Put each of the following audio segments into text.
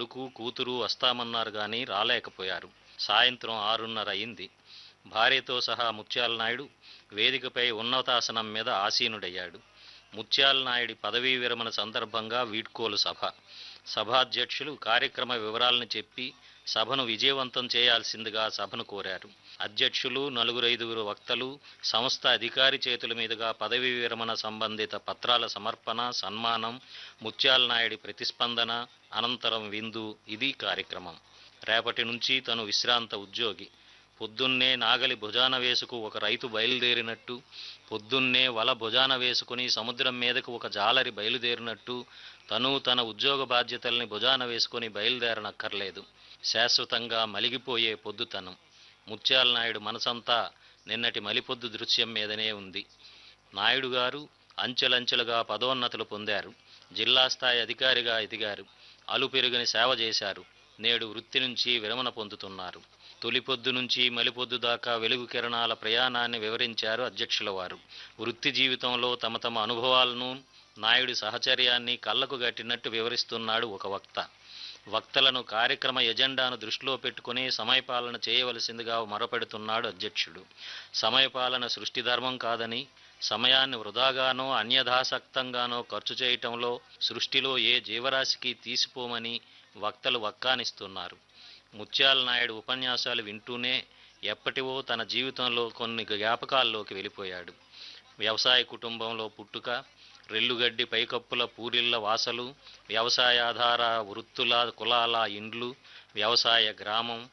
కొడుకు కూతురు వస్తామన్నారు గాని రాలేకపోయారు. సాయంత్రం 6:30 అయింది. భార్యతో సహా ముత్యాల నాయుడు వేదికపై ఉన్నతాసనం మీద ఆసీనుడయ్యాడు. ముత్యాల నాయుడి పదవీ విరమణ సందర్భంగా వీడ్కోలు సభ. సభాధ్యక్షులు కార్యక్రమ వివరాలను చెప్పి సభను విజయవంతం చేయాల్సిందిగా సభను కోరారు. అధ్యక్షులు, 4-5 వక్తలు సంస్థ అధికారి చేతుల మీదుగా పదవీ విరమణ సంబంధిత పత్రాల సమర్పణ, సన్మానం, ముత్యాల నాయుడి ప్రతిస్పందన, అనంతరం విందు. ఇది కార్యక్రమం. రేపటి నుంచి తను విశ్రాంత ఉద్యోగి. పొద్దున్నే నాగలి భుజాన వేసుకు ఒక రైతు బయలుదేరినట్టు, పొద్దున్నే వల భుజాన వేసుకుని సముద్రం మీదకు ఒక జాలరి బయలుదేరినట్టు తను తన ఉద్యోగ బాధ్యతల్ని భుజాన వేసుకుని బయలుదేరనక్కర్లేదు. శాశ్వతంగా మలిగిపోయే పొద్దుతనం. ముత్యాల నాయుడు మనసంతా నిన్నటి మలిపొద్దు దృశ్యం మీదనే ఉంది. నాయుడు గారు అంచెలంచెలుగా పదోన్నతులు పొందారు. జిల్లా స్థాయి అధికారిగా ఎదిగారు. అలుపెరుగని సేవ చేశారు. నేడు వృత్తి నుంచి విరమణ పొందుతున్నారు. తొలిపొద్దు నుంచి మలిపొద్దు దాకా వెలుగు కిరణాల ప్రయాణాన్ని వివరించారు అధ్యక్షుల వారు. వృత్తి జీవితంలో తమ తమ అనుభవాలను, నాయుడి సహచర్యాన్ని కళ్లకు గట్టినట్టు వివరిస్తున్నాడు ఒక వక్త. వక్తలను కార్యక్రమ ఎజెండాను దృష్టిలో పెట్టుకుని సమయపాలన చేయవలసిందిగా మొరపెడుతున్నాడు అధ్యక్షుడు. సమయపాలన సృష్టి ధర్మం కాదని, సమయాన్ని వృధాగానో అన్యథాసక్తంగానో ఖర్చు చేయటంలో సృష్టిలో ఏ జీవరాశికి తీసిపోమని వక్తలు వక్కానిస్తున్నారు. ముత్యాల నాయుడు ఉపన్యాసాలు వింటూనే ఎప్పటివో తన జీవితంలో కొన్ని జ్ఞాపకాల్లోకి వెళ్ళిపోయాడు. వ్యవసాయ కుటుంబంలో పుట్టుక, రెల్లుగడ్డి పైకప్పుల పూరిళ్ల వాసలు, వ్యవసాయాధార వృత్తుల కులాల ఇండ్లు, వ్యవసాయ గ్రామం,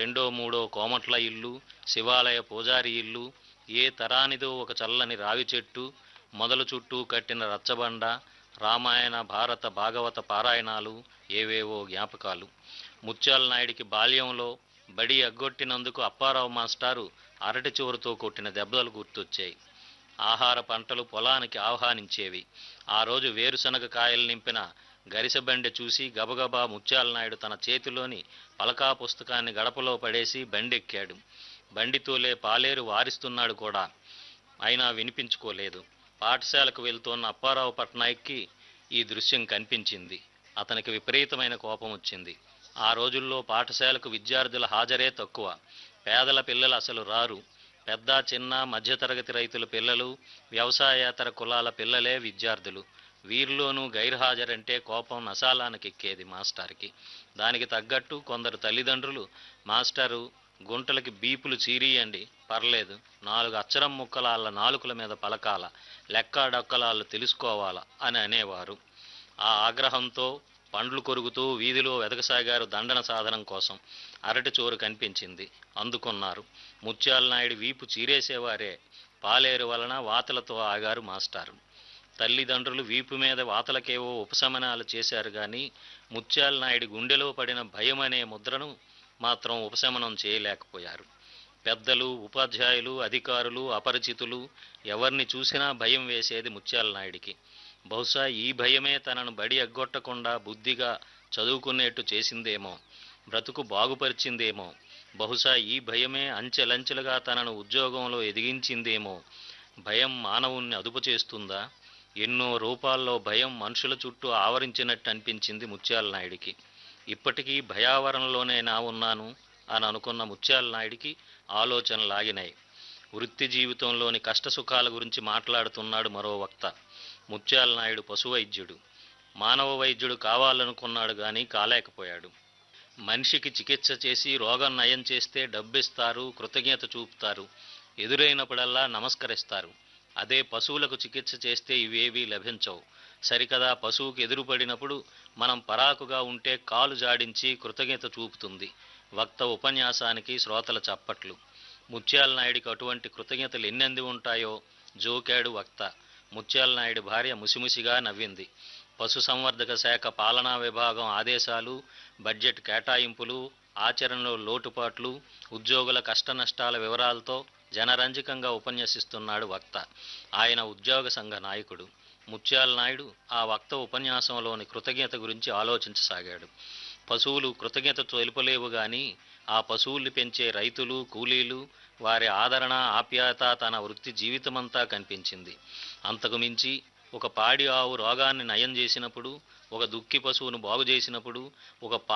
2-3 కోమట్ల ఇల్లు, శివాలయ పూజారి ఇల్లు, ఏ తరానిదో ఒక చల్లని రావి చెట్టు, మొదలు చుట్టూ కట్టిన రచ్చబండ, రామాయణ భారత భాగవత పారాయణాలు, ఏవేవో జ్ఞాపకాలు. ముత్యాల నాయుడికి బాల్యంలో బడి ఎగ్గొట్టినందుకు అప్పారావు మాస్టారు అరటి చివరితో కొట్టిన దెబ్బలు గుర్తొచ్చాయి. ఆహార పంటలు పొలానికి ఆహ్వానించేవి. ఆ రోజు వేరుశనగ కాయలు నింపిన గరిసెబండె చూసి గబగబా ముత్యాల నాయుడు తన చేతిలోని పలకా పుస్తకాన్ని గడపలో పడేసి బండెక్కాడు. బండితోలే పాలేరు వారిస్తున్నాడు కూడా. అయినా వినిపించుకోలేదు. పాఠశాలకు వెళ్తోన్న అప్పారావు పట్నాయక్కి ఈ దృశ్యం కనిపించింది. అతనికి విపరీతమైన కోపం వచ్చింది. ఆ రోజుల్లో పాఠశాలకు విద్యార్థుల హాజరే తక్కువ. పేదల పిల్లలు అసలు రారు. పెద్ద చిన్న మధ్యతరగతి రైతుల పిల్లలు, వ్యవసాయేతర కులాల పిల్లలే విద్యార్థులు. వీరిలోనూ గైర్హాజరంటే కోపం నశాలానికెక్కేది మాస్టర్కి. దానికి తగ్గట్టు కొందరు తల్లిదండ్రులు, మాస్టరు గుంటలకి బీపులు చీరియండి, పర్లేదు, 4 అక్షరం ముక్కలాళ్ళ నాలుకల మీద పలకాల, లెక్క డొక్కలాళ్ళు తెలుసుకోవాలా అని అనేవారు. ఆ ఆగ్రహంతో పండ్లు కొరుకుతూ వీధిలో వెతకసాగారు దండన సాధనం కోసం. అరటి చోరు కనిపించింది. అందుకున్నారు. ముత్యాల నాయుడు వీపు చీరేసేవారే. పాలేరు వలన వాతలతో ఆగారు మాస్టారు. తల్లిదండ్రులు వీపు మీద వాతలకేవో ఉపశమనాలు చేశారు గాని ముత్యాల నాయుడి గుండెలో పడిన భయం అనే ముద్రను మాత్రం ఉపశమనం చేయలేకపోయారు. పెద్దలు, ఉపాధ్యాయులు, అధికారులు, అపరిచితులు ఎవరిని చూసినా భయం వేసేది ముత్యాల నాయుడికి. బహుశా ఈ భయమే తనను బడి ఎగ్గొట్టకుండా బుద్ధిగా చదువుకునేట్టు చేసిందేమో, బ్రతుకు బాగుపరిచిందేమో. బహుశా ఈ భయమే అంచెలంచెలుగా తనను ఉద్యోగంలో ఎదిగించిందేమో. భయం మానవుణ్ణి అదుపు చేస్తుందా? ఎన్నో రూపాల్లో భయం మనుషుల చుట్టూ ఆవరించినట్టు అనిపించింది ముత్యాల నాయుడికి. ఇప్పటికీ భయావరణలోనే నా ఉన్నాను అని అనుకున్న ముత్యాల నాయుడికి ఆలోచనలాగినాయి. వృత్తి జీవితంలోని కష్టసుఖాల గురించి మాట్లాడుతున్నాడు మరో వక్త. ముత్యాల నాయుడు పశువైద్యుడు. మానవ వైద్యుడు కావాలనుకున్నాడు గాని కాలేకపోయాడు. మనిషికి చికిత్స చేసి రోగం నయం చేస్తే డబ్బిస్తారు, కృతజ్ఞత చూపుతారు, ఎదురైనప్పుడల్లా నమస్కరిస్తారు. అదే పశువులకు చికిత్స చేస్తే ఇవేవీ లభించవు. సరికదా పశువుకు ఎదురుపడినప్పుడు మనం పరాకుగా ఉంటే కాలు జాడించి కృతజ్ఞత చూపుతుంది. వక్త ఉపన్యాసానికి శ్రోతల చప్పట్లు. ముత్యాల నాయుడికి అటువంటి కృతజ్ఞతలు ఎన్నెంది ఉంటాయో జోకాడు వక్త. ముత్యాల నాయుడి భార్య ముసిముసిగా నవ్వింది. పశుసంవర్ధక శాఖ పాలనా విభాగం ఆదేశాలు, బడ్జెట్ కేటాయింపులు, ఆచరణలో లోటుపాట్లు, ఉద్యోగుల కష్టనష్టాల వివరాలతో జనరంజకంగా ఉపన్యసిస్తున్నాడు వక్త. ఆయన ఉద్యోగ సంఘ నాయకుడు. ముత్యాల నాయుడు ఆ వక్త ఉపన్యాసంలోని కృతజ్ఞత గురించి ఆలోచించసాగాడు. పశువులు కృతజ్ఞత తెలుపలేవు గాని ఆ పశువుల్ని పెంచే రైతులు, కూలీలు, వారి ఆదరణ, ఆప్యాయత తన వృత్తి జీవితమంతా కనిపించింది. అంతకు మించి ఒక పాడి ఆవు రోగాన్ని నయం చేసినప్పుడు, ఒక దుక్కి పశువును బాగు చేసినప్పుడు, ఒక